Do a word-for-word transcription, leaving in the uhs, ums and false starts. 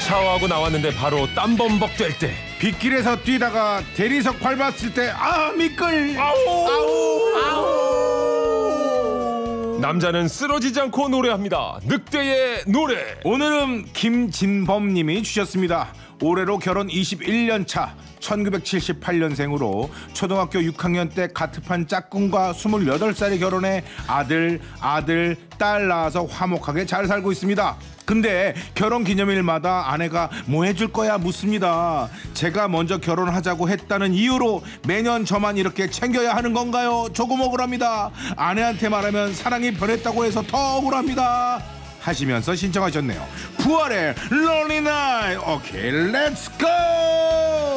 샤워하고 나왔는데 바로 땀범벅 될 때, 빗길에서 뛰다가 대리석 밟았을 때 아 미끌 아우 아우 아우. 남자는 쓰러지지 않고 노래합니다. 늑대의 노래. 오늘은 김진범님이 주셨습니다. 올해로 결혼 이십일 년 차 천구백칠십팔 년생으로 초등학교 육 학년 때 가트판 짝꿍과 스물여덟 살에 결혼해 아들 아들 딸 낳아서 화목하게 잘 살고 있습니다. 근데 결혼 기념일마다 아내가 뭐 해줄 거야 묻습니다. 제가 먼저 결혼하자고 했다는 이유로 매년 저만 이렇게 챙겨야 하는 건가요? 조금 억울합니다. 아내한테 말하면 사랑이 변했다고 해서 더 억울합니다 하시면서 신청하셨네요. 부활의 Lonely Night. 오케이, 렛츠 고.